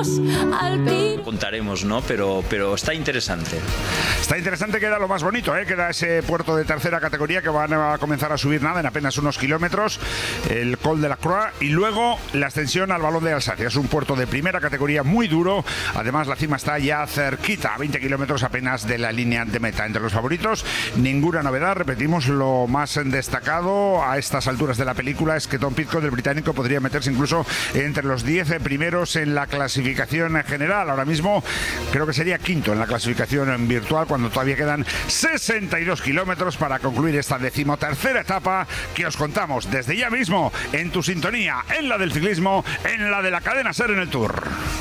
vamos al piro. Contaremos, ¿no? Pero está interesante. Está interesante, queda lo más bonito, queda ese puerto de tercera categoría que van a comenzar a subir nada en apenas unos kilómetros, el Col de la Croix, y luego la ascensión al Balón de Alsacia. Es un puerto de primera categoría muy duro, además la cima está ya cerquita, a 20 kilómetros apenas de la línea de meta. Entre los favoritos, ninguna novedad, repetimos, lo más destacado a estas alturas de la película es que Tom Pidcock, del británico, podría meterse incluso entre los 10 primeros en la clasificación general. Ahora mismo creo que sería quinto en la clasificación virtual, cuando todavía quedan 62 kilómetros para concluir esta 13ª etapa que os contamos desde ya mismo en tu sintonía, en la del ciclismo, en la de la cadena SER en el Tour.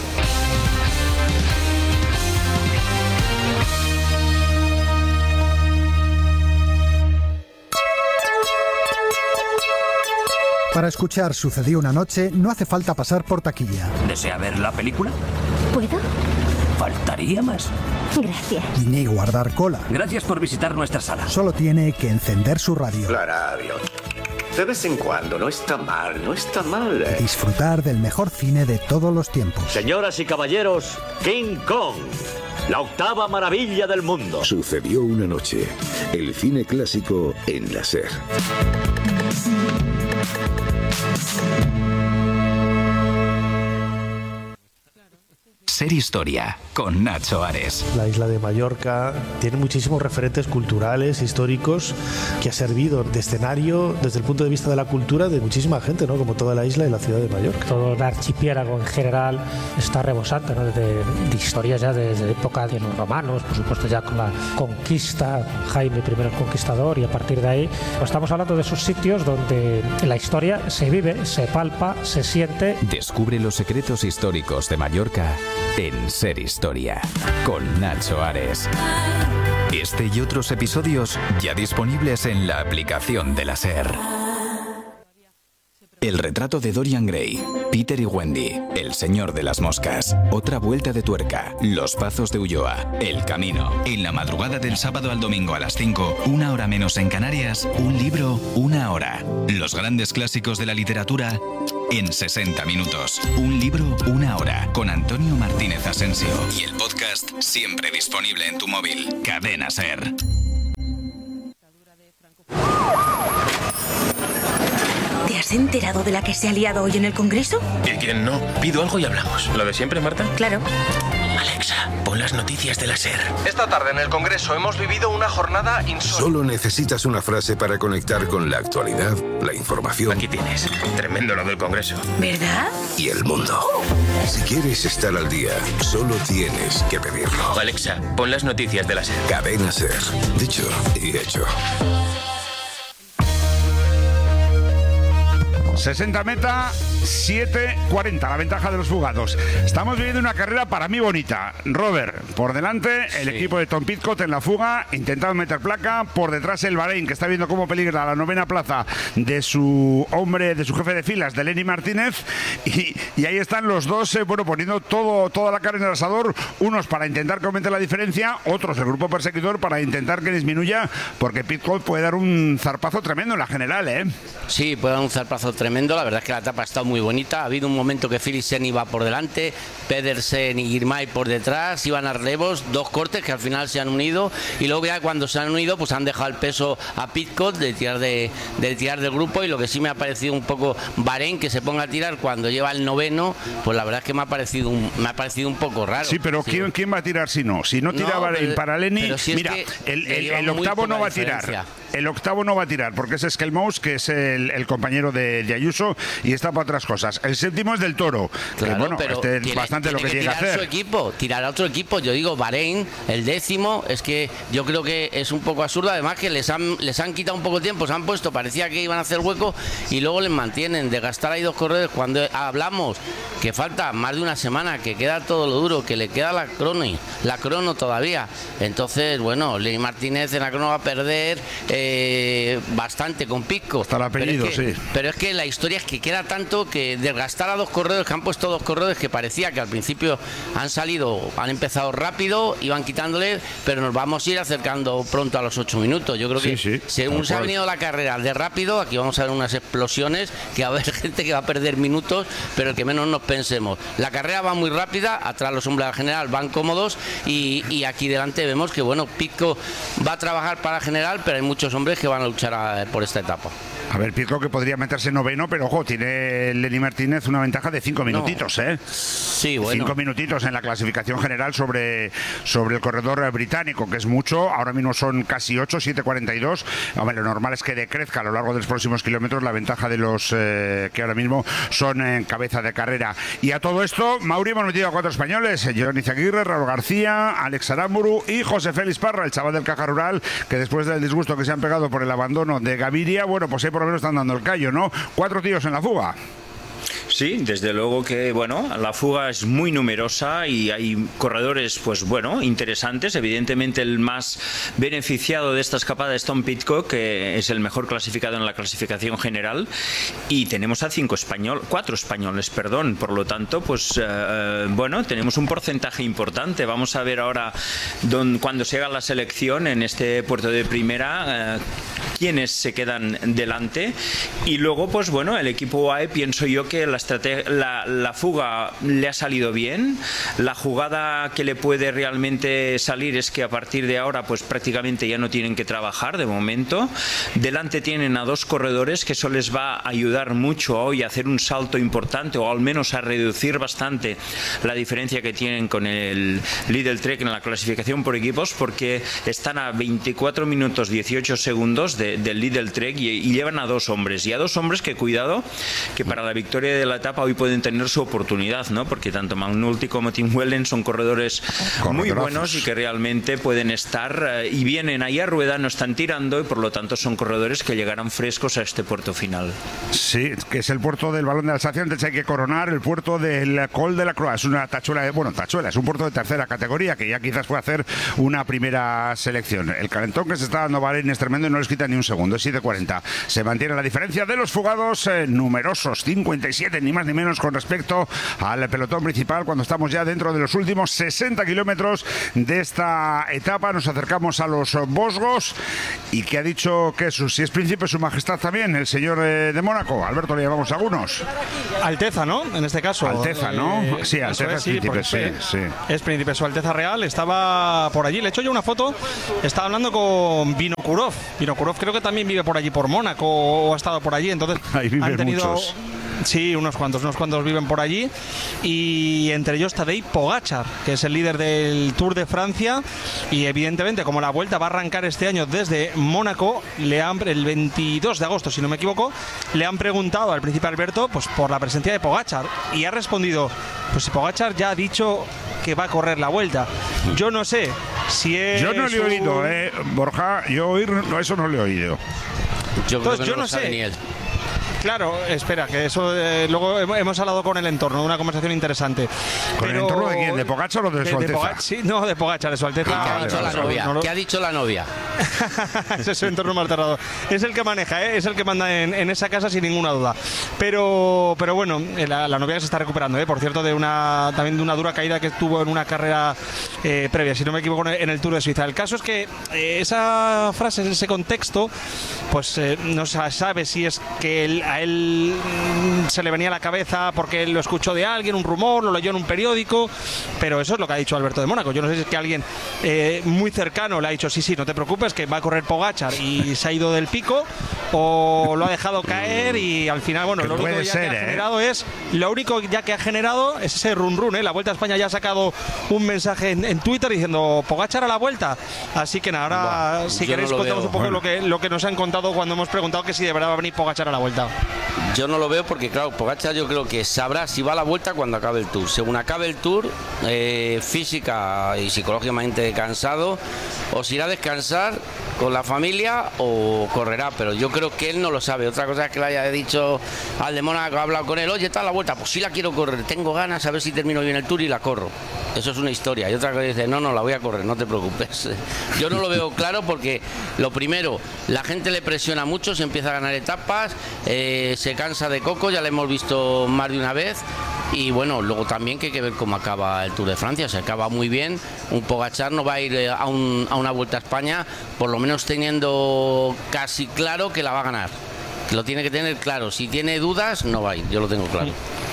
Para escuchar Sucedió una noche no hace falta pasar por taquilla. ¿Desea ver la película? ¿Puedo? Faltaría más. Gracias. Ni guardar cola. Gracias por visitar nuestra sala. Solo tiene que encender su radio. La radio. De vez en cuando, no está mal, no está mal. Disfrutar del mejor cine de todos los tiempos. Señoras y caballeros, King Kong, la octava maravilla del mundo. Sucedió una noche. El cine clásico en la SER. SER Historia, con Nacho Ares. La isla de Mallorca tiene muchísimos referentes culturales, históricos, que ha servido de escenario desde el punto de vista de la cultura de muchísima gente, ¿no? Como toda la isla y la ciudad de Mallorca. Todo el archipiélago en general está rebosante, ¿no? de historias ya desde época de los romanos, por supuesto ya con la conquista, Jaime I el Conquistador, y a partir de ahí pues estamos hablando de esos sitios donde la historia se vive, se palpa, se siente. Descubre los secretos históricos de Mallorca en SER Historia, con Nacho Ares. Este y otros episodios ya disponibles en la aplicación de la SER. El retrato de Dorian Gray, Peter y Wendy, El Señor de las Moscas, Otra vuelta de tuerca, Los Pazos de Ulloa, El Camino. En la madrugada del sábado al domingo a las 5, una hora menos en Canarias, un libro, una hora. Los grandes clásicos de la literatura en 60 minutos. Un libro, una hora, con Antonio Martínez Asensio. Y el podcast siempre disponible en tu móvil. Cadena SER. ¿Te has enterado de la que se ha liado hoy en el Congreso? ¿Y quién no? Pido algo y hablamos. ¿Lo de siempre, Marta? Claro. Alexa, pon las noticias de la SER. Esta tarde en el Congreso hemos vivido una jornada insólita. Solo necesitas una frase para conectar con la actualidad, la información. Aquí tienes. Tremendo lo del Congreso. ¿Verdad? Y el mundo. Si quieres estar al día, solo tienes que pedirlo. Alexa, pon las noticias de la SER. Cadena SER. Dicho y hecho. 60 meta, 7:40, la ventaja de los fugados. Estamos viviendo una carrera para mí bonita. Robert, por delante, el equipo de Tom Pidcock en la fuga, intentando meter placa. Por detrás el Bahrein, que está viendo cómo peligra la 9ª plaza de su hombre, de su jefe de filas, de Lenny Martínez. Y ahí están los dos, poniendo toda la carne en el asador. Unos para intentar que aumente la diferencia, otros el grupo perseguidor para intentar que disminuya, porque Pidcock puede dar un zarpazo tremendo en la general, ¿eh? Sí, puede dar un zarpazo tremendo. La verdad es que la etapa ha estado muy bonita. Ha habido un momento que Philipsen iba por delante, Pedersen y Girmay por detrás, iban a relevos, dos cortes que al final se han unido, y luego ya cuando se han unido pues han dejado el peso a Pidcock de tirar del grupo. Y lo que sí me ha parecido un poco Bahrein, que se ponga a tirar cuando lleva el 9º, pues la verdad es que me ha parecido un poco raro. Sí, pero sí. ¿Quién va a tirar si no? Si no tira Bahrein para Lenny, si mira, el octavo no va a tirar. El octavo no va a tirar porque es Skelmous, que es el compañero de Ayuso, y está para otras cosas. El séptimo es del Toro, claro, que bueno, es bastante lo que llega a hacer. Tirar a otro equipo. Yo digo, Bahrein, el 10º, es que yo creo que es un poco absurdo. Además que les han quitado un poco de tiempo, se han puesto, parecía que iban a hacer hueco y luego les mantienen de gastar ahí dos corredores cuando hablamos que falta más de una semana, que queda todo lo duro, que le queda la crono todavía. Entonces, bueno, Lenny Martínez en la crono va a perder, bastante con Pisco. Hasta el apellido, sí. Pero es que la historia es que queda tanto que desgastar a dos corredores, que han puesto dos corredores que parecía que al principio han empezado rápido, iban quitándole, pero nos vamos a ir acercando pronto a los 8 minutos. Yo creo que según se ha venido la carrera de rápido, aquí vamos a ver unas explosiones, que va a haber gente que va a perder minutos, pero el que menos nos pensemos. La carrera va muy rápida, atrás los hombres al general van cómodos y aquí delante vemos que bueno, Pisco va a trabajar para general, pero hay muchos hombres que van a luchar por esta etapa. A ver, Pisco que podría meterse noveno, pero ojo, tiene Lenny Martínez una ventaja de 5 minutitos, ¿eh? Sí, bueno. 5 minutitos en la clasificación general sobre el corredor británico, que es mucho. Ahora mismo son casi 8, 7:42. Hombre, lo normal es que decrezca a lo largo de los próximos kilómetros la ventaja de los que ahora mismo son en cabeza de carrera. Y a todo esto, Mauri, hemos metido a 4 españoles: Joan Izaguirre, Raúl García, Alex Aramburu y José Félix Parra, el chaval del Caja Rural, que después del disgusto que se han pegado por el abandono de Gaviria, bueno, pues ahí por lo menos están dando el callo, ¿no? 4 tíos en la fuga. Sí, desde luego que, bueno, la fuga es muy numerosa y hay corredores, pues bueno, interesantes. Evidentemente el más beneficiado de esta escapada es Tom Pidcock, que es el mejor clasificado en la clasificación general, y tenemos a 4 españoles, perdón. Por lo tanto, pues bueno, tenemos un porcentaje importante. Vamos a ver ahora, cuando se haga la selección en este puerto de primera, quiénes se quedan delante. Y luego, pues bueno, el equipo UAE, pienso yo que la fuga le ha salido bien. La jugada que le puede realmente salir es que a partir de ahora pues prácticamente ya no tienen que trabajar de momento. Delante tienen a 2 corredores que eso les va a ayudar mucho hoy a hacer un salto importante, o al menos a reducir bastante la diferencia que tienen con el Lidl Trek en la clasificación por equipos, porque están a 24 minutos 18 segundos del Lidl Trek y llevan a 2 hombres, y a 2 hombres que, cuidado, que para la victoria de la etapa hoy pueden tener su oportunidad, ¿no? Porque tanto McNulty como Tim Wellen son corredores muy buenos y que realmente pueden estar y vienen ahí a rueda, no están tirando, y por lo tanto son corredores que llegarán frescos a este puerto final. Sí, que es el puerto del Balón de Alsacia. Antes hay que coronar el puerto del Col de la Croix. Es una tachuela, es un puerto de tercera categoría que ya quizás puede hacer una primera selección. El calentón que se está dando Bahrein es tremendo y no les quita ni un segundo, es 7:40. Se mantiene la diferencia de los fugados numerosos, 57 ni más ni menos con respecto al pelotón principal, cuando estamos ya dentro de los últimos 60 kilómetros de esta etapa. Nos acercamos a los Vosgos. ¿Y qué ha dicho que si es príncipe su majestad también, el señor de Mónaco? Alberto, le llamamos a algunos. Alteza, ¿no? En este caso. Alteza, ¿no? Sí, Alteza es príncipe, sí. Es príncipe, su Alteza Real. Estaba por allí, le he hecho yo una foto. Estaba hablando con Vinokurov. Vinokurov creo que también vive por allí, por Mónaco, o ha estado por allí. Entonces ahí viven han tenido muchos. Sí, unos cuantos viven por allí, y entre ellos Tadej Pogačar, que es el líder del Tour de Francia, y evidentemente como la Vuelta va a arrancar este año desde Mónaco, el 22 de agosto, si no me equivoco, le han preguntado al príncipe Alberto pues por la presencia de Pogačar, y ha respondido, pues si Pogačar ya ha dicho que va a correr la Vuelta. Yo no sé si es... Yo no le he oído, Borja, eso no le he oído. Yo no sé ni él. Claro, espera, que eso luego hemos hablado con el entorno, una conversación interesante. ¿Con el entorno de quién? ¿De Pogačar o de su Alteza? Sí, no, de Pogačar, de su Alteza. ¿Qué ha dicho la novia? ¿Qué ha dicho la novia? Ese es su entorno más cerrado. Es el que maneja, es el que manda en esa casa sin ninguna duda. Pero bueno, la novia se está recuperando, por cierto, también de una dura caída que tuvo en una carrera previa, si no me equivoco, en el Tour de Suiza. El caso es que esa frase, ese contexto, pues no se sabe si es que a él se le venía a la cabeza porque él lo escuchó de alguien, un rumor, lo leyó en un periódico, pero eso es lo que ha dicho Alberto de Mónaco. Yo no sé si es que alguien muy cercano le ha dicho sí, no te preocupes, que va a correr Pogačar, y se ha ido del pico, o lo ha dejado caer, y al final, bueno, lo único ya que ha generado es ese run. La Vuelta a España ya ha sacado un mensaje en Twitter diciendo Pogačar a la Vuelta, así que nada, ahora si queréis contamos un poco lo que nos han contado cuando hemos preguntado que si de verdad va a venir Pogačar a la Vuelta. Yo no lo veo porque, claro, Pogačar yo creo que sabrá si va a la Vuelta cuando acabe el Tour. Según acabe el Tour, física y psicológicamente cansado, o se irá a descansar con la familia o correrá, pero yo creo que él no lo sabe. Otra cosa es que le haya dicho al de Mónaco, ha hablado con él, oye, está la Vuelta, pues sí la quiero correr, tengo ganas, a ver si termino bien el Tour y la corro. Eso es una historia. Y otra cosa dice, no, la voy a correr, no te preocupes. Yo no lo veo claro porque, lo primero, la gente le presiona mucho, se empieza a ganar etapas, se cansa de coco, ya lo hemos visto más de una vez. Y bueno, luego también que hay que ver cómo acaba el Tour de Francia. Se acaba muy bien. Un Pogačar no va a ir a una Vuelta a España, por lo menos teniendo casi claro que la va a ganar. Lo tiene que tener claro. Si tiene dudas, no va a ir. Yo lo tengo claro.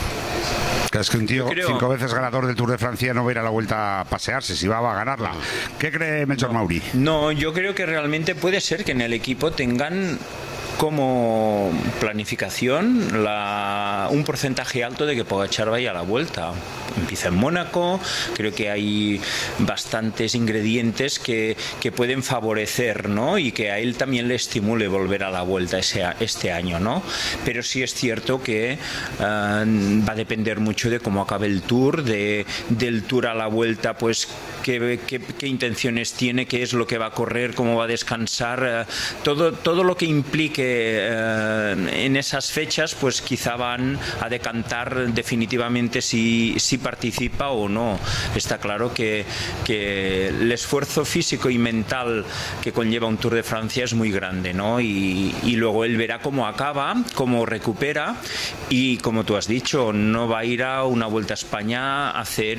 Es que un tío 5 veces ganador del Tour de Francia no va a ir a la Vuelta a pasearse, si va a ganarla. ¿Qué cree Melchor Mauri? No, yo creo que realmente puede ser que en el equipo tengan como planificación un porcentaje alto de que Pogačar vaya a la Vuelta. Empieza en Mónaco, creo que hay bastantes ingredientes que pueden favorecer, ¿no? Y que a él también le estimule volver a la Vuelta este año, ¿no? Pero sí es cierto que va a depender mucho de cómo acabe el Tour, del Tour a la Vuelta, pues qué intenciones tiene, qué es lo que va a correr, cómo va a descansar, todo lo que implique en esas fechas, pues quizá van a decantar definitivamente si participa o no. Está claro que el esfuerzo físico y mental que conlleva un Tour de Francia es muy grande, ¿no? Y luego él verá cómo acaba, cómo recupera, y como tú has dicho, no va a ir a una Vuelta a España a hacer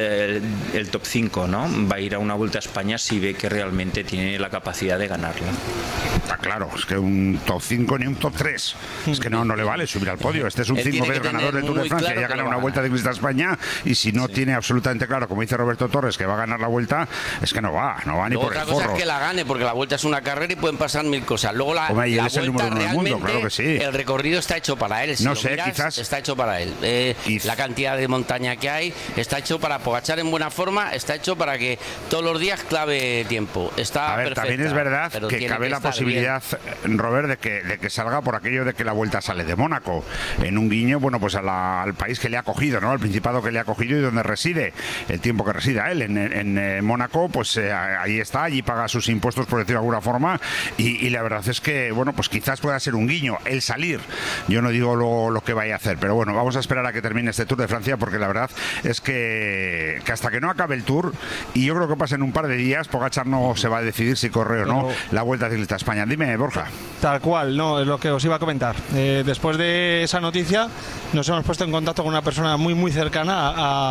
el top 5, ¿no? Va a ir a una Vuelta a España si ve que realmente tiene la capacidad de ganarla. Está claro, es que un top 5 ni un top 3. Es que no le vale subir al podio. Este es un 5 veces ganador del Tour de Francia, claro, ya gana una Vuelta Ciclista a España, y si no tiene absolutamente claro, como dice Roberto Torres, que va a ganar la Vuelta, es que no va ni por el forro. Otra cosa es que la gane, porque la Vuelta es una carrera y pueden pasar mil cosas. Luego la Vuelta es el número 1 del mundo, claro que sí. El recorrido está hecho para él. Si no sé, miras, quizás está hecho para él. La cantidad de montaña que hay está hecho para Pogačar en buena forma, está hecho para que todos los días clave tiempo. Está perfecta, también es verdad que cabe la posibilidad, Robert, de que salga por aquello de que la Vuelta sale de Mónaco, en un guiño, bueno, pues al país que le ha acogido, ¿no? Al Principado que le ha acogido y donde reside, el tiempo que resida él en Mónaco, pues ahí está, allí paga sus impuestos, por decirlo de alguna forma, y la verdad es que, bueno, pues quizás pueda ser un guiño el salir. Yo no digo lo que vaya a hacer, pero bueno, vamos a esperar a que termine este Tour de Francia, porque la verdad es que hasta que no acabe el Tour, y yo creo que pasen un par de días, Pogačar no se va a decidir si corre o no la Vuelta Ciclista a España. Dime, Borja. Tal cual, no, es lo que os iba a comentar. Después de esa noticia nos hemos puesto en contacto con una persona muy muy cercana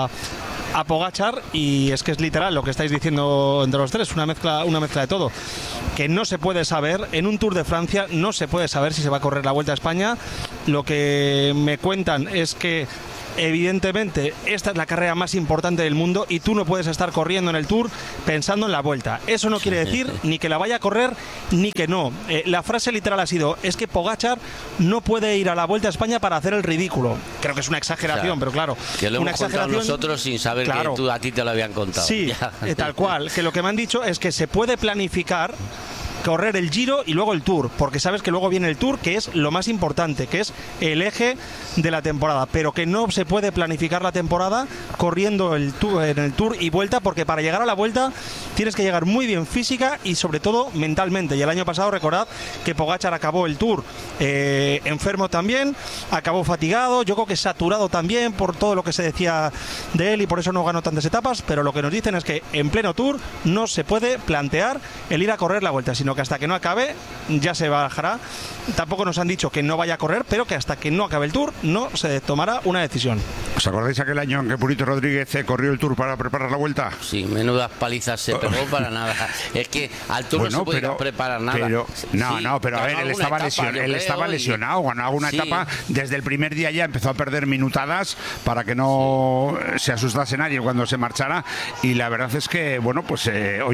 a Pogačar, y es que es literal lo que estáis diciendo entre los tres, una mezcla de todo, que no se puede saber en un Tour de Francia, no se puede saber si se va a correr la Vuelta a España. Lo que me cuentan es que evidentemente esta es la carrera más importante del mundo y tú no puedes estar corriendo en el Tour pensando en la Vuelta. Eso no quiere decir ni que la vaya a correr ni que no. La frase literal ha sido, es que Pogačar no puede ir a la Vuelta a España para hacer el ridículo. Creo que es una exageración, pero claro, que lo una hemos contado nosotros sin saber, claro, que a ti te lo habían contado. Sí, tal cual, que lo que me han dicho es que se puede planificar correr el Giro y luego el Tour, porque sabes que luego viene el Tour, que es lo más importante, que es el eje de la temporada, pero que no se puede planificar la temporada corriendo en el Tour y Vuelta, porque para llegar a la Vuelta tienes que llegar muy bien física y sobre todo mentalmente. Y el año pasado recordad que Pogačar acabó el Tour enfermo también, acabó fatigado, yo creo que saturado también por todo lo que se decía de él, y por eso no ganó tantas etapas, pero lo que nos dicen es que en pleno Tour no se puede plantear el ir a correr la Vuelta, sino que hasta que no acabe ya se bajará. Tampoco nos han dicho que no vaya a correr, pero que hasta que no acabe el Tour no se tomará una decisión. ¿Os acordáis aquel año en que Purito Rodríguez corrió el Tour para preparar la Vuelta? Sí, menudas palizas se pegó para nada. Es que al Tour no se puede preparar nada. Pero a ver, él estaba lesionado, ganó alguna etapa, desde el primer día ya empezó a perder minutadas para que no se asustase nadie cuando se marchara, y la verdad es que, bueno, pues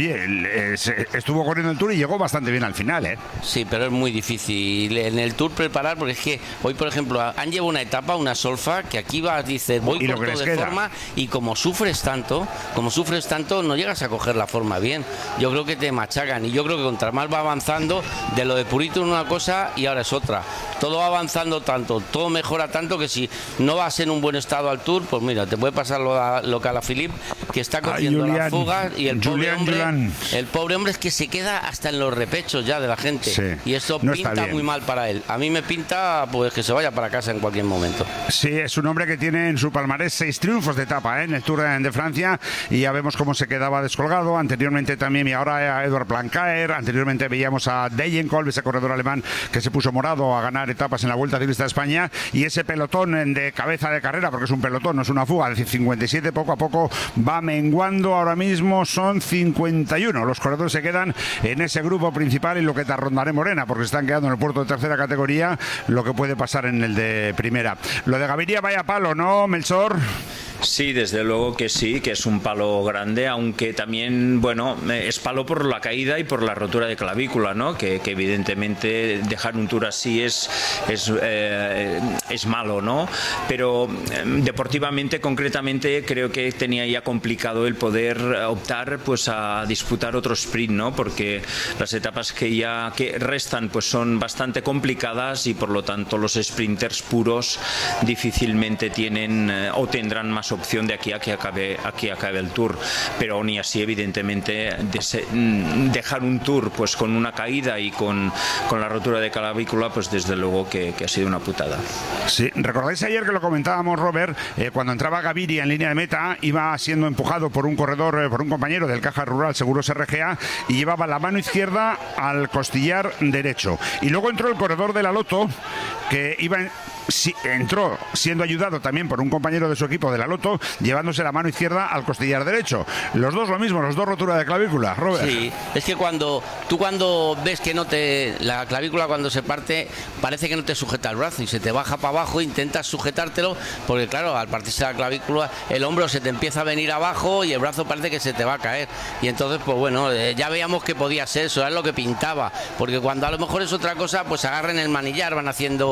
estuvo corriendo el Tour y llegó bastante bien al final, ¿eh? Sí, pero es muy difícil en el Tour preparar, porque es que hoy, por ejemplo, han llevado una etapa, una solfa, que aquí vas, dices, voy corto de forma, y como sufres tanto, no llegas a coger la forma bien. Yo creo que te machacan, y yo creo que contra más va avanzando, de lo de Purito una cosa y ahora es otra. todo va avanzando tanto, todo mejora tanto que si no vas en un buen estado al Tour, pues mira, te puede pasar lo que a la Philippe, que está cogiendo las fugas y el pobre hombre es que se queda hasta en los repechos ya de la gente, y eso no pinta muy mal para él. A mí me pinta pues que se vaya para casa en cualquier momento. Sí, es un hombre que tiene en su palmarés 6 triunfos de etapa en el Tour de Francia, y ya vemos cómo se quedaba descolgado. Anteriormente también, y ahora a Edward Blancaer, anteriormente veíamos a Degenkolb, ese corredor alemán que se puso morado a ganar etapas en la Vuelta Ciclista de España, y ese pelotón de cabeza de carrera, porque es un pelotón, no es una fuga, es decir, 57 poco a poco va menguando. Ahora mismo son 51 los corredores se quedan en ese grupo principal, y lo que te rondaré Morena, porque se están quedando en el puerto de tercera categoría, lo que puede pasar en el de primera. Lo de Gaviria vaya palo, ¿no, Melchor? Sí, desde luego que sí, que es un palo grande, aunque también, bueno, es palo por la caída y por la rotura de clavícula, ¿no? Que evidentemente dejar un Tour así es malo, ¿no? Pero deportivamente, concretamente, creo que tenía ya complicado el poder optar pues a disputar otro sprint, ¿no? Porque las etapas que restan pues son bastante complicadas, y por lo tanto los sprinters puros difícilmente tienen o tendrán más opción de aquí a que acabe el Tour. Pero aún y así, evidentemente, dejar un Tour pues con una caída y con la rotura de clavícula, pues desde luego que ha sido una putada. Sí, recordáis ayer que lo comentábamos, Robert, cuando entraba Gaviria en línea de meta, iba siendo empujado por un corredor, por un compañero del Caja Rural Seguros RGA, y llevaba la mano izquierda al costillar derecho, y luego entró el corredor de la Lotto, que entró siendo ayudado también por un compañero de su equipo de la Lotto, llevándose la mano izquierda al costillar derecho. Los dos lo mismo, los dos rotura de clavícula, Robert. Sí, es que cuando ves que la clavícula cuando se parte, parece que no te sujeta el brazo y se te baja para abajo, intentas sujetártelo, porque claro, al partirse la clavícula, el hombro se te empieza a venir abajo y el brazo parece que se te va a caer. Y entonces, pues bueno, ya veíamos que podía ser eso, era lo que pintaba, porque cuando a lo mejor es otra cosa, pues agarran el manillar, lo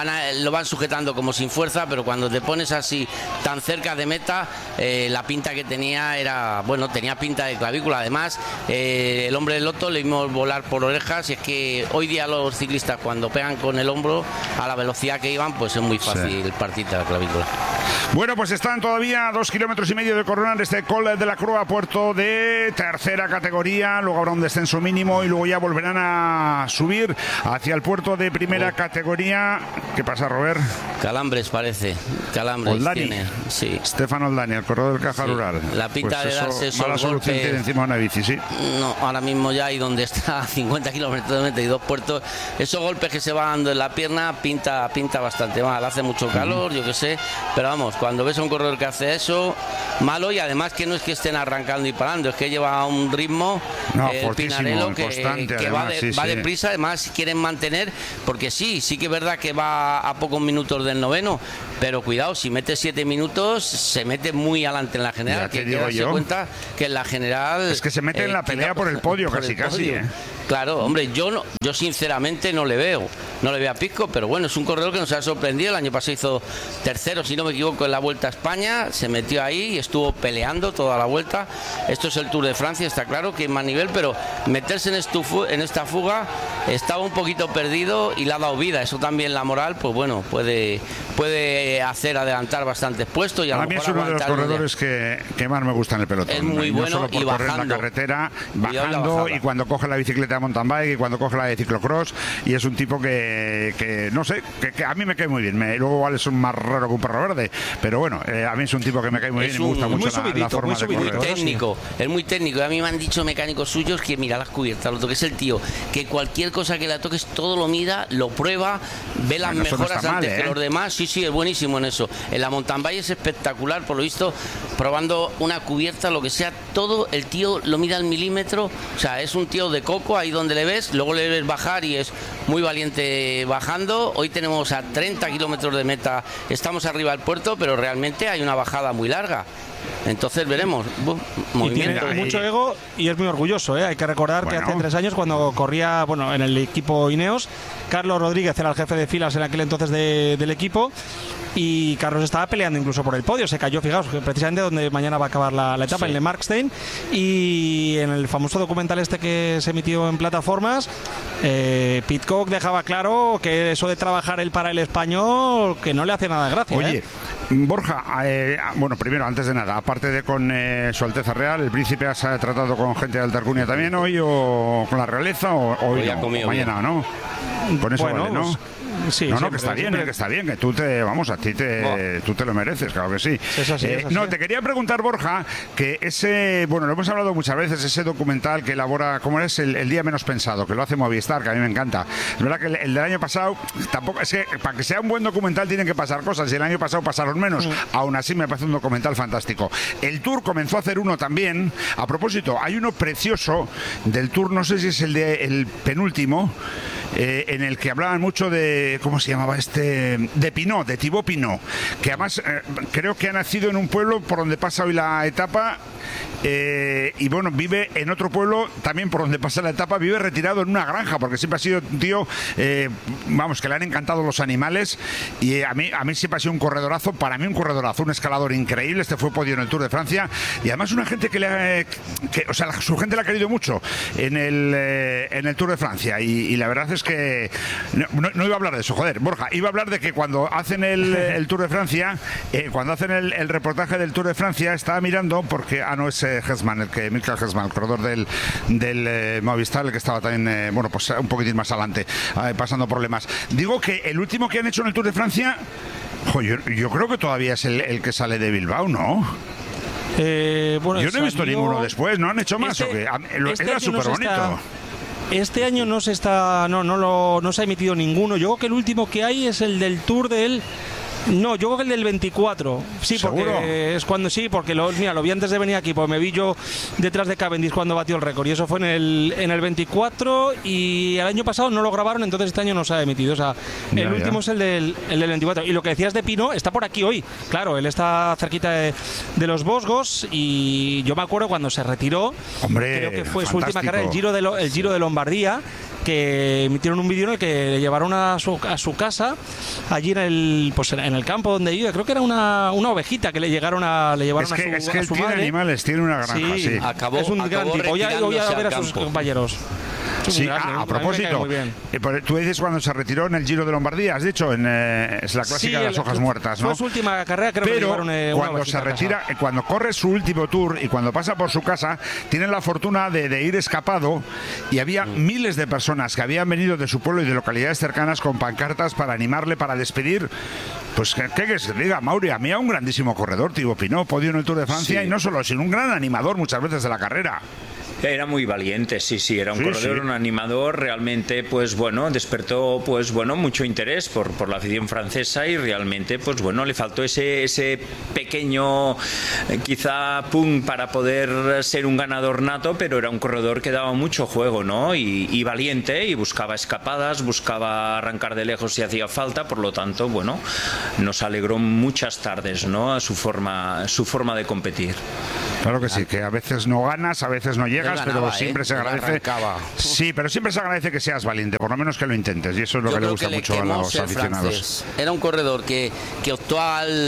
van sujetando como sin fuerza, pero cuando te pones así tan cerca de meta, la pinta que tenía tenía pinta de clavícula. Además, el hombre del Lotto le vimos volar por orejas, y es que hoy día los ciclistas cuando pegan con el hombro a la velocidad que iban, pues es muy fácil partirte la clavícula. Bueno, pues están todavía 2,5 kilómetros de coronar este Col de la Crua, puerto de tercera categoría. Luego habrá un descenso mínimo y luego ya volverán a subir hacia el puerto de primera categoría. ¿Qué pasa, Robert? Calambres parece. Calambres Oldani. Tiene. Sí. Stefan Oldani, el corredor del Caja Rural. La pinta pues de darse esos mala solución golpes. tiene encima de una bici, sí. No, ahora mismo ya, y donde está a 50 kilómetros de meta y 2 puertos, esos golpes que se van dando en la pierna pinta bastante mal. Hace mucho calor, yo qué sé, pero vamos, cuando ves a un corredor que hace eso, malo, y además que no es que estén arrancando y parando, es que lleva un ritmo Pinarello que va deprisa. Además quieren mantener, porque sí que es verdad que va a pocos minutos del noveno, pero cuidado, si mete 7 minutos se mete muy adelante en la general, que hay que darse cuenta que en la general es que se mete en la pelea por el podio, casi. Claro, hombre, yo sinceramente no le veo a Pisco, pero bueno, es un corredor que nos ha sorprendido. El año pasado hizo tercero, si no me equivoco, en la Vuelta a España, se metió ahí y estuvo peleando toda la vuelta. Esto es el Tour de Francia, está claro que es más nivel, pero meterse en esta fuga estaba un poquito perdido y le ha dado vida. Eso también, la moral, pues bueno, puede hacer adelantar bastantes puestos, y a mí es uno de los corredores que más me gusta en el pelotón. Es muy bueno, no solo por y correr bajando, en la carretera, bajando, y cuando coge la bicicleta de mountain bike, y cuando coge la de ciclocross, y es un tipo que no sé, que a mí me cae muy bien. Luego igual es un más raro que un perro verde, pero bueno, a mí es un tipo que me cae muy bien y me gusta mucho la forma de correr. Es muy técnico, y a mí me han dicho mecánicos suyos que mira las cubiertas, lo que es el tío, que cualquier cosa que le toques todo lo mira, lo prueba, ve las mejoras antes que los demás. Sí, es buenísimo en eso. En la mountain bike es espectacular, por lo visto, probando una cubierta, lo que sea, todo el tío lo mira al milímetro. O sea, es un tío de coco ahí donde le ves, luego le ves bajar y es muy valiente bajando. Hoy tenemos a 30 kilómetros de meta, estamos arriba del puerto, pero realmente hay una bajada muy larga. Entonces veremos. Y tiene mucho ego y es muy orgulloso, ¿eh? Hay que recordar que hace 3 años, cuando corría en el equipo Ineos, Carlos Rodríguez era el jefe de filas en aquel entonces del equipo, y Carlos estaba peleando incluso por el podio, se cayó, fijaos, precisamente donde mañana va a acabar la etapa, en Le Markstein, y en el famoso documental este que se emitió en plataformas, Pidcock dejaba claro que eso de trabajar él para el español, que no le hace nada de gracia. Oye, Borja, bueno, primero, antes de nada, aparte de con Su Alteza Real, ¿el príncipe has tratado con gente de alta alcurnia también hoy, o con la realeza, o hoy no, o mañana, ¿no? Con eso bueno, vale, ¿no? Pues, sí, no, que está bien, que está bien, que tú te, vamos, a ti tú te lo mereces, claro que sí. Es así, es así. No, te quería preguntar, Borja, que ese, bueno, lo hemos hablado muchas veces, ese documental que elabora, ¿cómo es? El día menos pensado, que lo hace Movistar, que a mí me encanta. Es verdad que el del año pasado, tampoco, es que para que sea un buen documental tienen que pasar cosas, y el año pasado pasaron menos. Aún así me parece un documental fantástico. El Tour comenzó a hacer uno también. A propósito, hay uno precioso del Tour, no sé si es el penúltimo, en el que hablaban mucho de, ¿cómo se llamaba este? De Pinot, de Thibaut Pinot, que además creo que ha nacido en un pueblo por donde pasa hoy la etapa, y bueno, vive en otro pueblo también por donde pasa la etapa, vive retirado en una granja, porque siempre ha sido un tío, vamos, que le han encantado los animales, y a mí siempre ha sido un corredorazo, para mí un corredorazo, un escalador increíble. Este fue podio en el Tour de Francia, y además una gente o sea, su gente le ha querido mucho en el Tour de Francia, y la verdad es que no iba a hablar de eso, joder, Borja, iba a hablar de que cuando hacen el Tour de Francia, cuando hacen el reportaje del Tour de Francia, estaba mirando, porque, no es Hesman, Michael Hesman, el corredor del Movistar, el que estaba también, bueno, pues un poquitín más adelante, pasando problemas. Digo que el último que han hecho en el Tour de Francia, yo creo que todavía es el que sale de Bilbao, ¿no? Bueno, yo no he visto ninguno después, ¿no han hecho más? Era súper bonito. Este año no se ha emitido ninguno. Yo creo que el último que hay es el del Tour del... No, yo creo que el del 24. Sí, porque ¿seguro? Es cuando sí, porque lo vi antes de venir aquí, pues me vi yo detrás de Cavendish cuando batió el récord, y eso fue en el 24, y el año pasado no lo grabaron, entonces este año no se ha emitido. O sea, el último es el del 24. Y lo que decías de Pinot está por aquí hoy. Claro, él está cerquita de los Vosgos, y yo me acuerdo cuando se retiró, creo que fue su última carrera, el Giro de Lombardía, que emitieron un vídeo en el que le llevaron a su casa, allí en el campo donde vive. Creo que era una ovejita que le llevaron a su madre. Es que él tiene animales, tiene una granja, sí. Es un gran tipo. Voy a ver a sus compañeros. Sí, a propósito, tú dices cuando se retiró en el Giro de Lombardía, has dicho, es la clásica de las hojas muertas, ¿no? Fue su última carrera, creo. Pero que cuando se retira, cuando corre su último Tour y cuando pasa por su casa, tienen la fortuna de ir escapado, y había miles de personas que habían venido de su pueblo y de localidades cercanas con pancartas para animarle, para despedir. Pues, ¿qué que se diga, Mauri? A mí a un grandísimo corredor, Thibaut Pinot, podio en el Tour de Francia, y no solo, sino un gran animador muchas veces de la carrera. Era muy valiente, sí, era un corredor, un animador, realmente, pues bueno, despertó, pues bueno, mucho interés por la afición francesa, y realmente, pues bueno, le faltó ese pequeño, quizá, pum, para poder ser un ganador nato, pero era un corredor que daba mucho juego, ¿no? Y valiente, y buscaba escapadas, buscaba arrancar de lejos si hacía falta, por lo tanto, bueno, nos alegró muchas tardes, ¿no? A su forma de competir. Claro que sí, que a veces no ganas, a veces no llegas, pero siempre se agradece. Sí, pero siempre se agradece que seas valiente, por lo menos que lo intentes, y eso es lo que le gusta mucho a los aficionados. Era un corredor que optó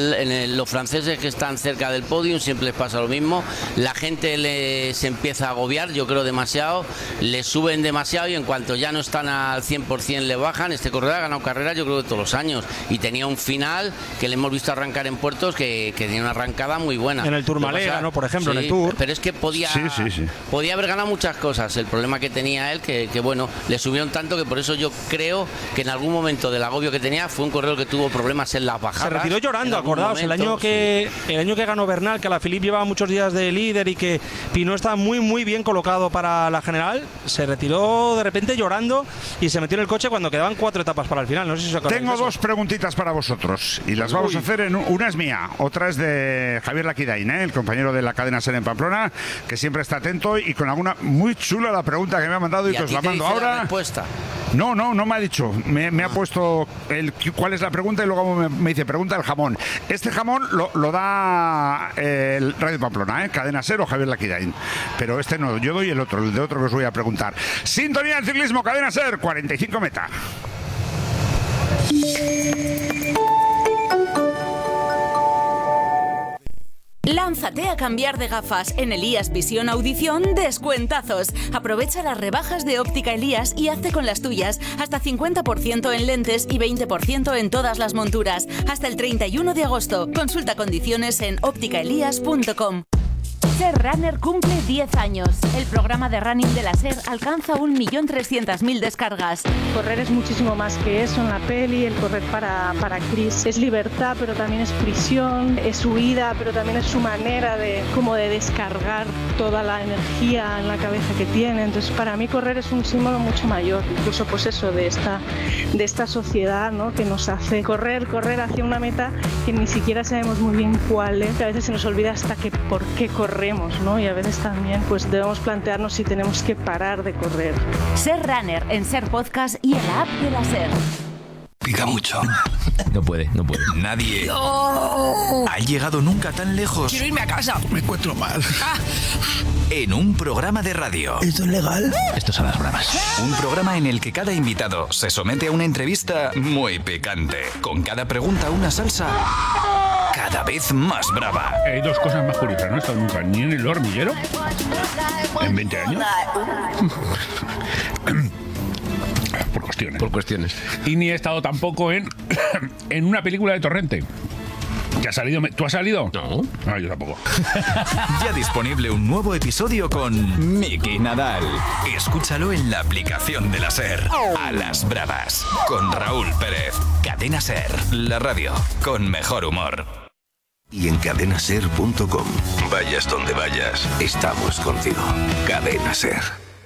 los franceses que están cerca del podio, siempre les pasa lo mismo. La gente se empieza a agobiar, yo creo demasiado, le suben demasiado, y en cuanto ya no están al 100% le bajan. Este corredor ha ganado carreras, yo creo, de todos los años, y tenía un final que le hemos visto arrancar en puertos que tenía una arrancada muy buena. En el Tourmalet, ¿no? Por ejemplo, en el Tour. Pero es que podía haber ganado muchas cosas. El problema que tenía él, que bueno, le subieron tanto que por eso yo creo que en algún momento del agobio que tenía, fue un corredor que tuvo problemas en las bajadas. Se retiró llorando, acordaos, el año que ganó Bernal, que Alaphilippe llevaba muchos días de líder y que Pinot estaba muy muy bien colocado para la general, se retiró de repente llorando y se metió en el coche cuando quedaban 4 etapas para el final. No sé si os acordáis. Tengo 2 preguntitas para vosotros, y las vamos a hacer una es mía, otra es de Javier Laquidain, el compañero de la cadena SER en Pamplona, que siempre está atento, y con alguna muy chula la pregunta que me ha mandado, y te os la mando ahora. La respuesta? No me ha dicho. Me ha puesto cuál es la pregunta, y luego me dice, pregunta el jamón. Este jamón lo da el Radio Pamplona, cadena SER o Javier Laquidain. Pero este no, yo doy el de otro que os voy a preguntar. Sintonía del ciclismo, cadena SER, 45 meta. Lánzate a cambiar de gafas. En Elías Visión Audición, descuentazos. Aprovecha las rebajas de Óptica Elías y hazte con las tuyas. Hasta 50% en lentes y 20% en todas las monturas. Hasta el 31 de agosto. Consulta condiciones en ópticaelías.com. SER Runner cumple 10 años. El programa de running de la SER alcanza 1.300.000 descargas. Correr es muchísimo más que eso en la peli. El correr para Chris es libertad, pero también es prisión, es huida, pero también es su manera de descargar toda la energía en la cabeza que tiene. Entonces, para mí correr es un símbolo mucho mayor, incluso pues eso de esta sociedad, ¿no?, que nos hace correr hacia una meta que ni siquiera sabemos muy bien cuál es. A veces se nos olvida hasta que por qué corremos, ¿no? Y a veces también pues debemos plantearnos si tenemos que parar de correr. SER Runner en SER Podcast y en la app de la SER. Pica mucho. No puede. Nadie ha llegado nunca tan lejos. Quiero irme a casa. Me encuentro mal. En un programa de radio. ¿Esto es legal? Estos son las bravas. Un programa en el que cada invitado se somete a una entrevista muy picante. Con cada pregunta una salsa cada vez más brava. Hay dos cosas más curiosas, no he estado nunca ni en el hormiguero en 20 años. Por cuestiones. Y ni he estado tampoco en una película de Torrente. ¿Ya ha salido? ¿Tú has salido? No. No, yo tampoco. Ya disponible un nuevo episodio con Miki Nadal. Escúchalo en la aplicación de la SER. A las bravas. Con Raúl Pérez. Cadena SER. La radio con mejor humor. Y en cadenaser.com. Vayas donde vayas, estamos contigo. Cadena SER.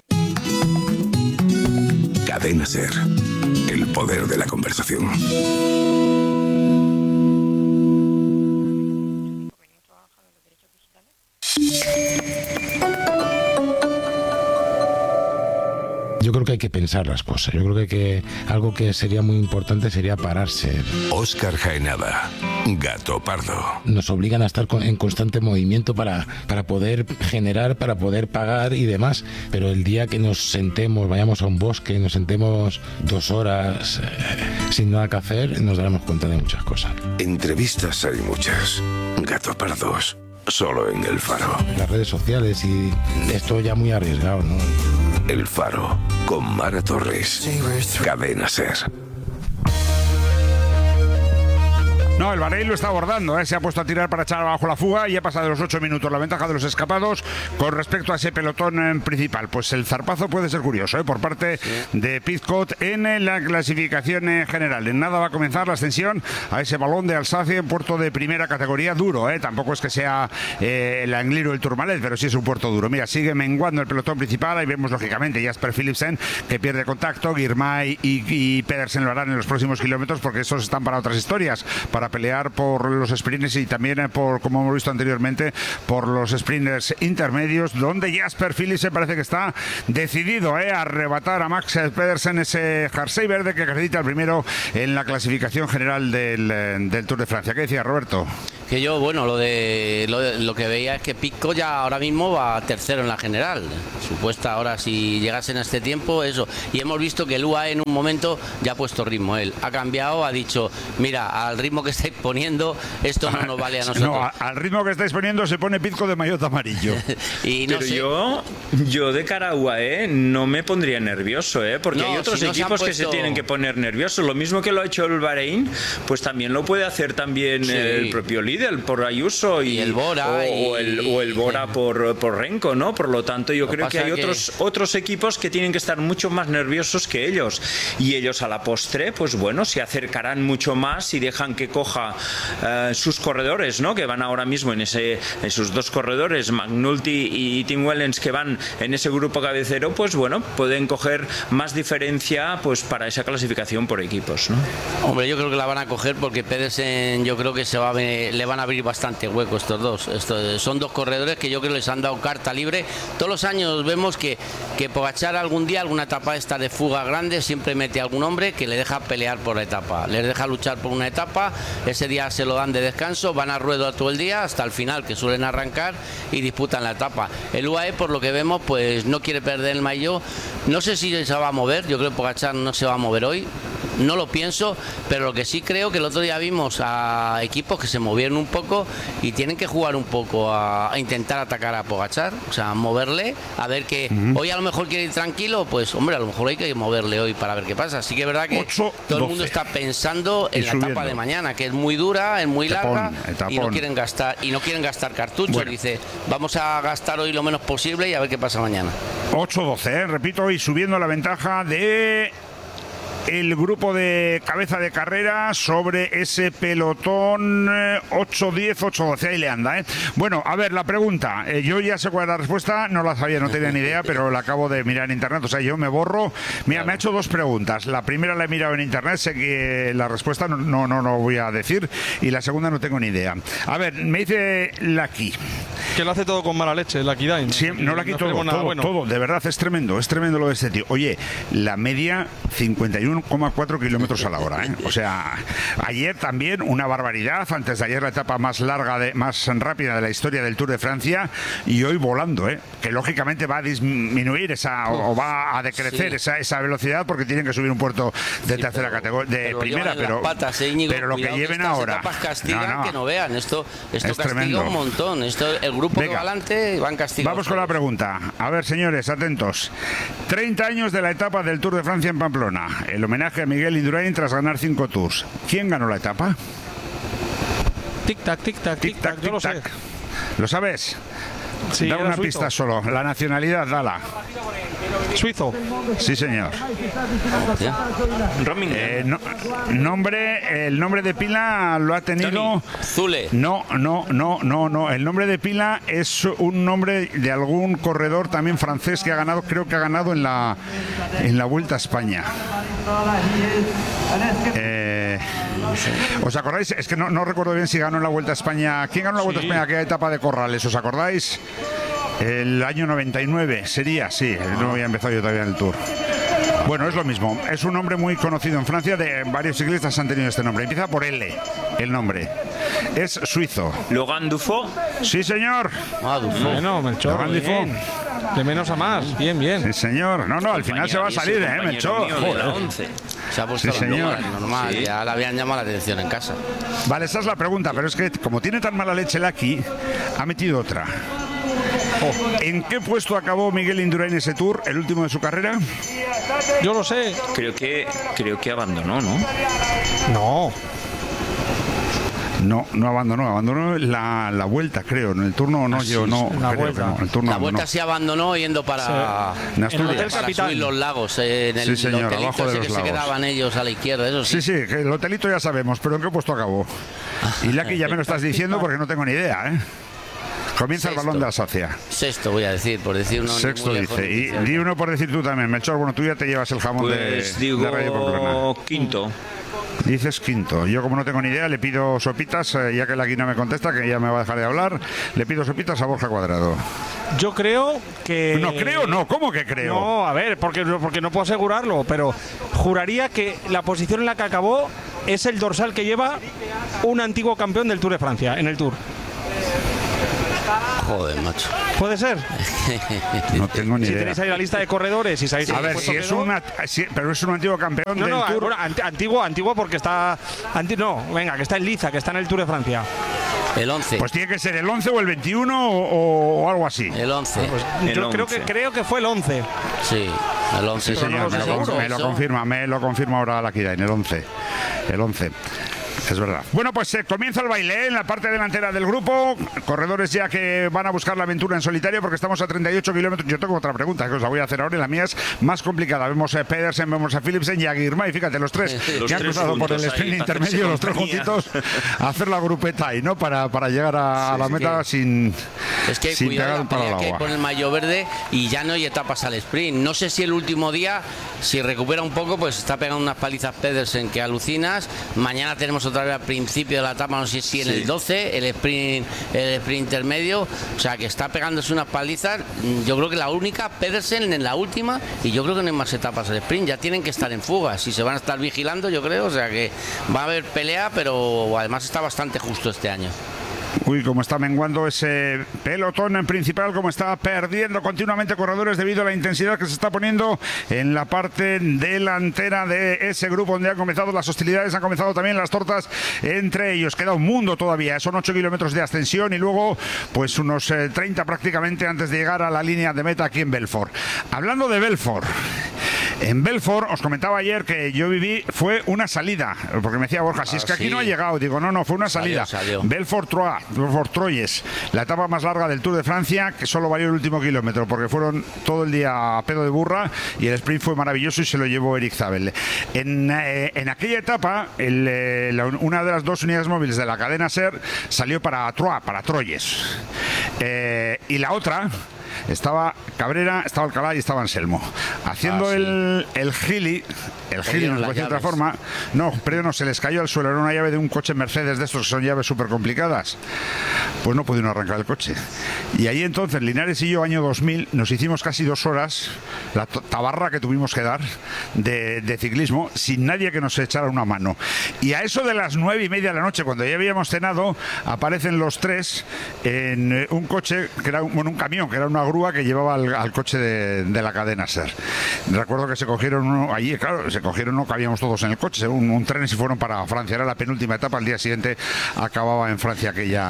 Cadena SER. El poder de la conversación. Yo creo que hay que pensar las cosas. Yo creo que algo que sería muy importante sería pararse. Óscar Jaenada, Gato Pardo. Nos obligan a estar en constante movimiento para poder generar, para poder pagar y demás. Pero el día que nos sentemos, vayamos a un bosque, nos sentemos 2 horas sin nada que hacer, nos daremos cuenta de muchas cosas. Entrevistas hay muchas. Gato Pardos, solo en El Faro. Las redes sociales y esto ya muy arriesgado, ¿no? El Faro, con Mara Torres. Cadena SER. No, el Bahrein lo está abordando, ¿eh? Se ha puesto a tirar para echar abajo la fuga y ha pasado los 8 minutos. La ventaja de los escapados con respecto a ese pelotón principal. Pues el zarpazo puede ser curioso, ¿eh?, por parte de Pidcock en la clasificación general. En nada va a comenzar la ascensión a ese balón de Alsacia en puerto de primera categoría duro, ¿eh? Tampoco es que sea el Angliru o el Tourmalet, pero sí es un puerto duro. Mira, sigue menguando el pelotón principal. Ahí vemos lógicamente Jasper Philipsen, que pierde contacto. Girmay y Pedersen lo harán en los próximos kilómetros, porque esos están para otras historias, para pelear por los sprints y también por, como hemos visto anteriormente, por los sprinters intermedios, donde Jasper Philipsen parece que está decidido a arrebatar a Max Pedersen ese jersey verde que acredita el primero en la clasificación general del Tour de Francia. ¿Qué decía Roberto? Que yo, bueno, lo que veía es que Pidcock ya ahora mismo va tercero en la general. Supuesta ahora, si llegasen a este tiempo, eso. Y hemos visto que el UAE en un momento ya ha puesto ritmo. Él ha cambiado, ha dicho, mira, al ritmo que estáis poniendo, esto no nos vale a nosotros. No, al ritmo que estáis poniendo se pone Pidcock de maillot amarillo. Y no pero sé. yo de cara a UAE no me pondría nervioso, porque hay otros equipos que se tienen que poner nerviosos. Lo mismo que lo ha hecho el Bahrein, pues también lo puede hacer también el propio líder por Ayuso y el Bora o el Bora por Renko, ¿no? Por lo tanto, yo creo que hay otros equipos que tienen que estar mucho más nerviosos que ellos, y ellos a la postre, pues bueno, se acercarán mucho más y dejan que coja sus corredores, ¿no?, que van ahora mismo en sus 2 corredores, McNulty y Tim Wellens, que van en ese grupo cabecero, pues bueno, pueden coger más diferencia pues para esa clasificación por equipos, ¿no? Hombre, yo creo que la van a coger porque Pedersen, yo creo que le van a abrir bastante hueco estos dos. Son 2 corredores que yo creo que les han dado carta libre. Todos los años vemos que Pogačar algún día, alguna etapa esta de fuga grande, siempre mete a algún hombre que le deja pelear por la etapa, les deja luchar por una etapa. Ese día se lo dan de descanso, van a ruedo todo el día hasta el final, que suelen arrancar y disputan la etapa. El UAE, por lo que vemos, pues no quiere perder el maillot. No sé si se va a mover, yo creo que Pogačar no se va a mover hoy. no lo pienso, pero lo que sí creo que el otro día vimos a equipos que se movieron un poco y tienen que jugar un poco a intentar atacar a Pogačar, o sea, moverle, a ver que hoy a lo mejor quiere ir tranquilo, pues hombre, a lo mejor hay que moverle hoy para ver qué pasa. Así que es verdad que todo el mundo está pensando en la etapa de mañana, que es muy dura, es muy larga y no quieren gastar cartuchos. Bueno. Dice, vamos a gastar hoy lo menos posible y a ver qué pasa mañana. 8-12, repito, y subiendo la ventaja de el grupo de cabeza de carrera sobre ese pelotón. 8-10, 8-12, ahí le anda, ¿eh? Bueno, a ver, la pregunta, yo ya sé cuál es la respuesta, no la sabía, no tenía ni idea, pero la acabo de mirar en internet, o sea, yo me borro. Mira, claro. Me ha hecho dos preguntas, la primera la he mirado en internet, sé que la respuesta no voy a decir, y la segunda no tengo ni idea. A ver, me dice Lucky. Que lo hace todo con mala leche, Lucky Dain. Sí, no Lucky, todo, de verdad, es tremendo lo de este tío. Oye, la media 51,4 kilómetros a la hora, ¿eh? O sea, ayer también una barbaridad, antes de ayer la etapa más larga, más rápida de la historia del Tour de Francia, y hoy volando, que lógicamente va a disminuir o va a decrecer esa velocidad porque tienen que subir un puerto de tercera categoría, de primera, pero lo que lleven ahora que no vean, esto castiga tremendo. Un montón, el grupo que va adelante van castigados. Vamos con la pregunta. A ver, señores, atentos. 30 años de la etapa del Tour de Francia en Pamplona. El homenaje a Miguel Indurain tras ganar 5 Tours. ¿Quién ganó la etapa? Tic-tac, tic-tac, tic-tac, yo lo sé. ¿Lo sabes? Sí, da una suizo. pista solo. La nacionalidad, dala. Suizo. Sí, señor. El nombre de pila lo ha tenido Zule. No. El nombre de pila es un nombre de algún corredor también francés que ha ganado, creo que ha ganado en la Vuelta a España. ¿Os acordáis? Es que no recuerdo bien si ganó en la Vuelta a España. ¿Quién ganó en la Vuelta a España? ¿Qué etapa de Corrales? ¿Os acordáis? El año 99 sería, sí. No había empezado yo todavía en el Tour. Bueno, es lo mismo. Es un nombre muy conocido en Francia. De varios ciclistas han tenido este nombre. Empieza por L, el nombre. Es suizo. Laurent Dufaux. Sí, señor. Dufaux. Bueno, Melchor, Laurent Dufaux. De menos a más. Bien. Sí, señor. No, al final se va a salir, Melchor. Se ha puesto normal, sí. Ya le habían llamado la atención en casa. Vale, esa es la pregunta, pero es que como tiene tan mala leche Lucky, ha metido otra. ¿En qué puesto acabó Miguel Indurain ese Tour, el último de su carrera? Yo lo sé. Creo que abandonó, ¿no? No abandonó la vuelta, creo. En el turno no, yo no. La vuelta sí abandonó yendo para subir los lagos. En el señor, hotelito abajo de los que lagos. Se quedaban ellos a la izquierda, eso sí. Sí, el hotelito ya sabemos, pero ¿en qué puesto acabó? Y Lucky ya me lo estás diciendo porque no tengo ni idea, ¿eh? Comienza el balón de Alsacia. Sexto voy a decir, por decir uno. Sexto dice. Y di uno por decir tú también, Melchor. Bueno, tú ya te llevas el jamón de Radio Pamplona. Quinto. Dices quinto. Yo como no tengo ni idea, le pido sopitas, ya que Lucky no me contesta, que ya me va a dejar de hablar, le pido sopitas a Borja Cuadrado. Yo creo que... No, ¿cómo que creo? No, a ver, porque no puedo asegurarlo, pero juraría que la posición en la que acabó es el dorsal que lleva un antiguo campeón del Tour de Francia, en el Tour. Joder, macho. ¿Puede ser? No tengo ni idea. Si tenéis ahí la lista de corredores y sabéis... A ver, pero es un antiguo campeón del Tour. Bueno, antiguo porque está... que está en Liza, que está en el Tour de Francia. El 11. Pues tiene que ser el 11 o el 21 o algo así. El 11. Yo creo que fue el 11. Sí, el 11. Sí, señor, me lo confirma ahora Lucky Dain, el 11. El 11. Es verdad. Bueno, pues comienza el baile en la parte delantera del grupo. Corredores ya que van a buscar la aventura en solitario porque estamos a 38 kilómetros. Yo tengo otra pregunta que os la voy a hacer ahora y la mía es más complicada. Vemos a Pedersen, vemos a Philipsen y a Girmay. Fíjate, los tres que han cruzado por el sprint intermedio, los tres juntitos, a hacer la grupeta ahí, ¿no? Para llegar a la meta sin pegar para el agua. Que pone el maillot verde y ya no hay etapas al sprint. No sé si el último día, si recupera un poco, pues está pegando unas palizas Pedersen que alucinas. Mañana tenemos otra vez al principio de la etapa, no sé si en el 12, el sprint intermedio, o sea que está pegándose unas palizas. Yo creo que la única, Pedersen en la última, y yo creo que no hay más etapas al sprint, ya tienen que estar en fugas y se van a estar vigilando, yo creo, o sea que va a haber pelea, pero además está bastante justo este año. Uy, como está menguando ese pelotón en principal, como está perdiendo continuamente corredores debido a la intensidad que se está poniendo en la parte delantera de ese grupo donde han comenzado las hostilidades, han comenzado también las tortas entre ellos. Queda un mundo todavía, son 8 kilómetros de ascensión y luego pues unos 30 prácticamente antes de llegar a la línea de meta aquí en Belfort. Hablando de Belfort, en Belfort, os comentaba ayer que yo viví, fue una salida, porque me decía Borja, si es que aquí no ha llegado, digo, no, fue una salida. Salió. Belfort-Troyes, la etapa más larga del Tour de Francia, que solo valió el último kilómetro, porque fueron todo el día a pedo de burra y el sprint fue maravilloso y se lo llevó Eric Zabel. En aquella etapa, una de las dos unidades móviles de la cadena SER salió para Troyes. Y la otra... Estaba Cabrera, estaba Alcalá y estaba Anselmo haciendo el Gili, nos puede decir de otra forma. No, pero no, se les cayó al suelo. Era una llave de un coche Mercedes de estos que son llaves súper complicadas. Pues no pudieron arrancar el coche. Y ahí entonces Linares y yo, año 2000, nos hicimos casi 2 horas la tabarra que tuvimos que dar de ciclismo sin nadie que nos echara una mano. Y a eso de las 9:30 de la noche, cuando ya habíamos cenado, aparecen los tres en un coche que era un camión, que era una grúa que llevaba al coche de la cadena SER. Recuerdo que se cogieron uno allí, claro, no cabíamos todos en el coche, un tren y se fueron para Francia. Era la penúltima etapa, al día siguiente acababa en Francia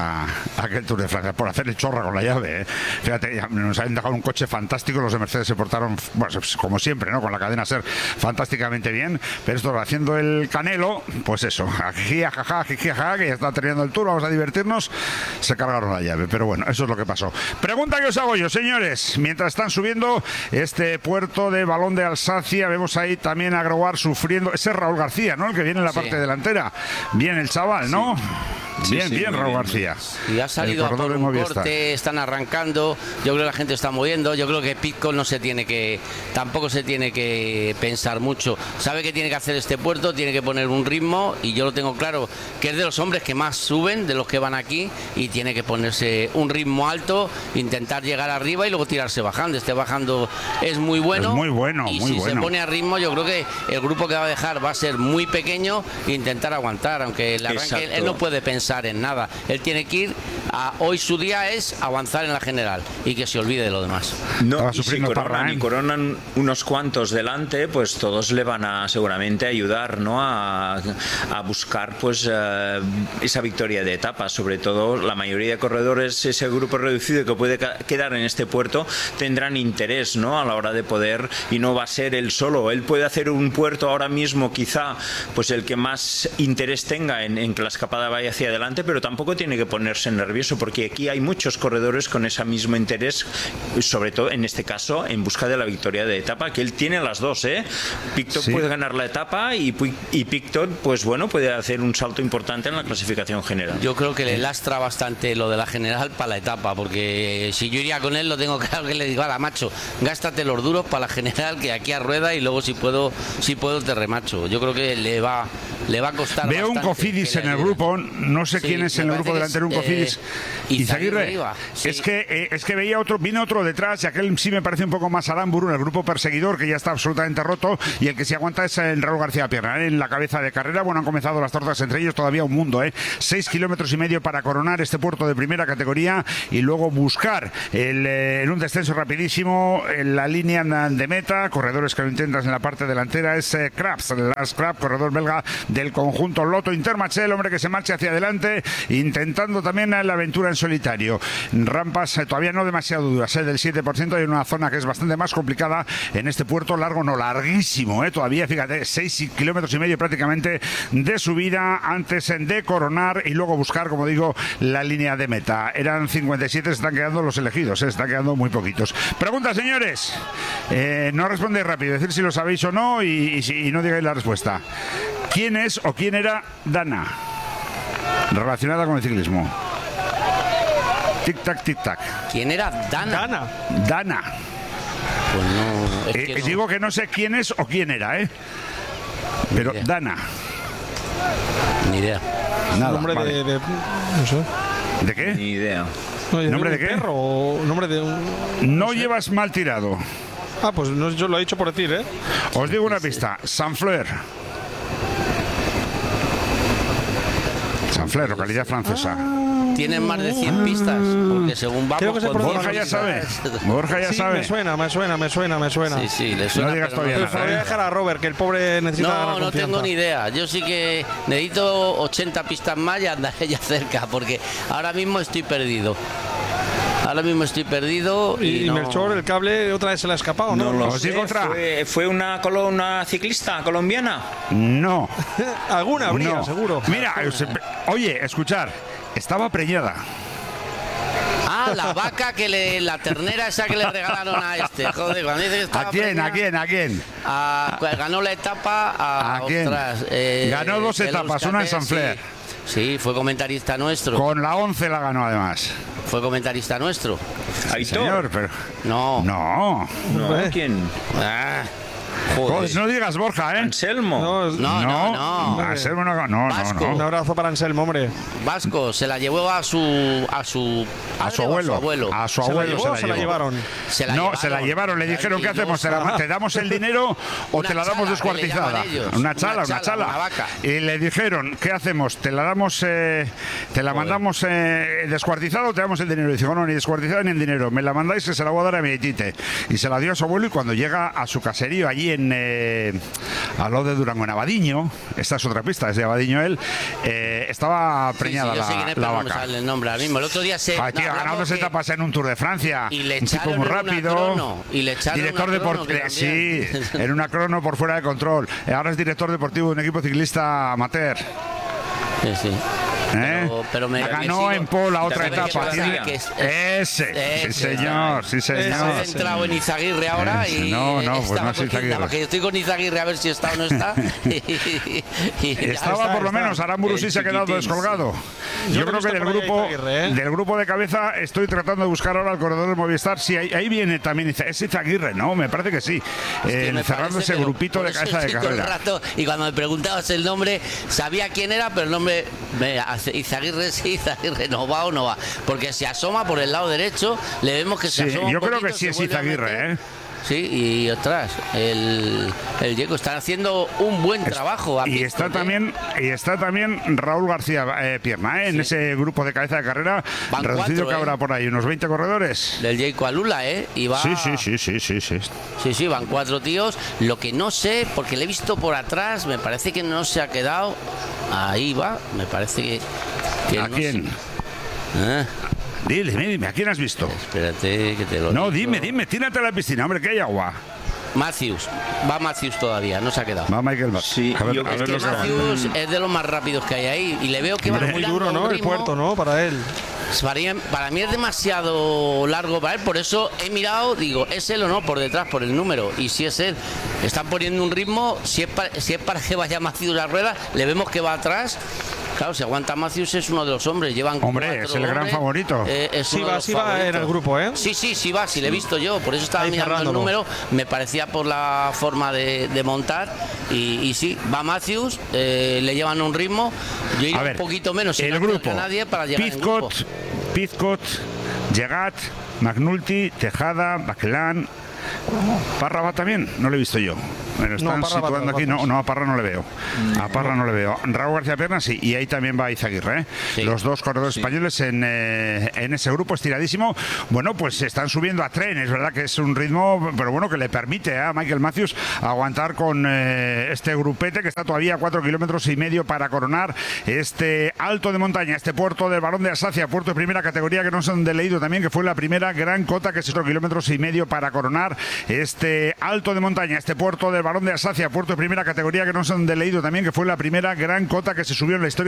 aquel Tour de Francia, por hacer el chorra con la llave. Fíjate, nos habían dejado un coche fantástico, los de Mercedes se portaron, bueno, como siempre, ¿no? Con la cadena SER fantásticamente bien, pero esto haciendo el Canelo, pues eso, jiji, jaja, que ya está terminando el Tour, vamos a divertirnos, se cargaron la llave, pero bueno, eso es lo que pasó. Pregunta que os hago yo, señores, mientras están subiendo este puerto de Balón de Alsacia, vemos ahí también a Groar sufriendo. Ese es Raúl García, ¿no? El que viene en la parte delantera. Bien el chaval, ¿no? Bien, Raúl García. Y ha salido a por un corte, están arrancando. Yo creo que la gente está moviendo. Yo creo que Pidcock tampoco se tiene que pensar mucho. Sabe que tiene que hacer este puerto, tiene que poner un ritmo, y yo lo tengo claro, que es de los hombres que más suben, de los que van aquí, y tiene que ponerse un ritmo alto, intentar llegar arriba y luego tirarse bajando. Bajando es muy bueno. Es muy bueno, y muy si bueno. se pone a ritmo, yo creo que el grupo que va a dejar va a ser muy pequeño e intentar aguantar, aunque el arranque él no puede pensar en nada. Él tiene que ir hoy su día es avanzar en la general y que se olvide de lo demás. No, y si coronan unos cuantos delante, pues todos le van a seguramente ayudar, ¿no? a buscar pues esa victoria de etapa. Sobre todo la mayoría de corredores, ese grupo reducido que puede quedar en este puerto, tendrán interés, ¿no? A la hora de poder, y no va a ser él solo. Él puede hacer un puerto ahora mismo, quizá pues el que más interés tenga en que la escapada vaya hacia adelante, pero tampoco tiene que ponerse nervioso, porque aquí hay muchos corredores con ese mismo interés, sobre todo en este caso en busca de la victoria de etapa, que él tiene las dos, ¿eh? Pidcock puede ganar la etapa y Pidcock, pues bueno, puede hacer un salto importante en la clasificación general. Yo creo que le lastra bastante lo de la general para la etapa, porque si yo iría con él, lo tengo claro, que le digo, ala, macho, gástate los duros para la general, que aquí a rueda, y luego si puedo te remacho. Yo creo que le va a costar. Veo un Cofidis en el grupo, no sé quién es en el grupo delantero, un Cofidis. Izaguirre. Sí. Es que veía vino otro detrás, y aquel sí me parece un poco más Aramburu, el grupo perseguidor, que ya está absolutamente roto, y el que se aguanta es el Raúl García Pierna, en la cabeza de carrera. Bueno, han comenzado las tortas entre ellos, todavía un mundo, 6 kilómetros y medio para coronar este puerto de primera categoría y luego buscar en un descenso rapidísimo en la línea de meta. Corredores que lo intentan en la parte delantera es Krabs, corredor belga del conjunto Lotto Intermarché, el hombre que se marcha hacia adelante intentando también la aventura en solitario. Rampas todavía no demasiado duras, del 7%. Hay una zona que es bastante más complicada en este puerto, larguísimo, todavía, fíjate, 6 kilómetros y medio prácticamente de subida antes de coronar y luego buscar, como digo, la línea de meta. Eran 57, se están quedando los elegidos, se están quedando muy poquitos. Pregunta, señores, no respondéis rápido, decir si lo sabéis o no, y no digáis la respuesta. ¿Quién es o quién era Dana relacionada con el ciclismo? Tic-tac, tic-tac. ¿Quién era Dana? Dana. Pues no, es que no. Digo que no sé quién es o quién era, pero Dana. Ni idea. Nada, nombre vale. de no sé. ¿De qué? Ni idea. ¿Nombre de qué? Perro, o nombre de un... No sé. Llevas mal tirado. Pues no, yo lo he dicho por decir, Os digo una pista. Saint-Fleur, localidad francesa. tienen más de 100 pistas, porque según vamos... Creo que con Borja ya sabe. Borja ya Sí, sabe. me suena. Sí, le suena. No digas todavía Pero voy a dejar a Robert, que el pobre necesita ganar No confianza. tengo ni idea. Yo sí que necesito 80 pistas más y andaré ya cerca, porque ahora mismo estoy perdido. Y no... Melchor, el cable, otra vez se le ha escapado, ¿no? No lo ¿Os sé. digo otra? ¿Fue una ciclista colombiana? No. Alguna habría, No. seguro. Mira, oye, escuchar. Estaba preñada. Ah, la vaca la ternera esa que le regalaron a este. Joder, cuando dice que estaba ¿A quién? preñada, ¿A quién? ganó la etapa ¿A quién? ostras, Ganó 2 el etapas, Euskaltel, una en San Fler. Sí, fue comentarista nuestro. Con la 11 la ganó además. Fue comentarista nuestro. Aitor. Señor, pero... No. No. ¿Quién? Joder, no digas Borja, ¿eh? Anselmo. No. Anselmo no. Vasco. Un abrazo para Anselmo, hombre. Vasco se la llevó a su abuelo. A su abuelo se la llevaron. Se la No, se la llevaron. Le dijeron, ¿qué hacemos? ¿Te damos el dinero o Una te la damos chala, descuartizada? que le llaman ellos. Una chala. Una vaca. Y le dijeron, ¿qué hacemos? ¿Te la damos, te la mandamos descuartizada o te damos el dinero? Y dice, no, ni descuartizada ni el dinero. Me la mandáis que se la voy a dar a mi tite. Y se la dio a su abuelo y cuando llega a su caserío allí a lo de Durango, en Abadiño, esta es otra pista, es de Abadiño él, estaba preñada yo sé quién es, la pero no me vaca. sale el nombre ahora mismo. El otro día Tío, ha ganado 2 etapas en un Tour de Francia. Y le un tipo echaron muy en una rápido. crono, y le echaron Director una crono, deportivo. que Sí, también. en una crono por fuera de control. Ahora es director deportivo de un equipo ciclista amateur. Sí. Pero me ganó sigo, en Pol la otra pero me etapa. sigo, Tiene- que es- sí señor. He entrado en Izaguirre ahora y no, pues estaba no es Izaguirre. que estoy con Izaguirre a ver si está o no está. Estaba por lo menos, Aramburu sí se ha quedado descolgado. Yo creo que del grupo de cabeza estoy tratando de buscar ahora el corredor del Movistar. Sí, ahí viene también, es Izaguirre, ¿no? Me parece que sí. Cerrando ese grupito de cabeza de Todo el carrera. rato, y cuando me preguntabas el nombre, sabía quién era, pero el nombre Izaguirre sí, Izaguirre no va o no va. Porque se asoma por el lado derecho, le vemos que se Sí, asoma. yo un creo poquito, que sí se es vuelve a Izaguirre, meter. ¿eh? Sí, y ostras, el Diego están haciendo un buen trabajo. Y está también Raúl García Pierna, en ese grupo de cabeza de carrera. Van Reducido 4, que habrá por ahí, unos 20 corredores. Del Jayco Alula, y va... Sí, van 4 tíos. Lo que no sé, porque le he visto por atrás, me parece que no se ha quedado. Ahí va, me parece que ¿A no quién? Dime, ¿a quién has visto? Espérate, que te lo No, digo. dime, tírate a la piscina, hombre, que hay agua. Matthews, va Matthews todavía, no se ha quedado. Va Michael Matthews. Sí, a ver, yo- a Es ver que lo que va. Matthews es de los más rápidos que hay ahí y le veo que va Muy girando duro, a un ¿no? El ritmo. puerto, ¿no? Para él. Para mí es demasiado largo para él, por eso he mirado, digo, ¿es él o no? Por detrás, por el número. Y si es él, están poniendo un ritmo, si es para que vaya Matthews a la rueda, le vemos que va atrás. Claro, si aguanta Matthews es uno de los hombres, llevan Hombre, 4 es el gran hombres, favorito. es Sí uno de va, los sí va favoritos. en el grupo, ¿eh? Sí va, sí le he visto yo, por eso estaba Ahí mirando cerrándolo. el número, me parecía por la forma de montar y sí, va Matthews, le llevan un ritmo, yo iría A ver, un poquito menos sin el hacer grupo. a nadie para llegar en grupo. Pizcot, Llegat, McNulty, Tejada, Bachelán. Parra va también, no lo he visto yo. Me lo están Parra va situando todas aquí, no, a Parra no le veo. A Parra no le veo. Raúl García Pierna sí, y ahí también va Izaguirre, ¿eh? Sí. Los dos corredores españoles en ese grupo estiradísimo. Bueno, pues se están subiendo a tren, es verdad que es un ritmo, pero bueno, que le permite a Michael Matthews aguantar con este grupete que está todavía a 4,5 kilómetros para coronar este alto de montaña, este puerto del Barón de Alsacia, puerto de primera categoría que no se han leído también, que fue la primera gran cota, que es 4,5 kilómetros para coronar este alto de montaña, este puerto del Barón de Alsacia, puerto de primera categoría que no se han leído también, que fue la primera gran cota que se subió en la historia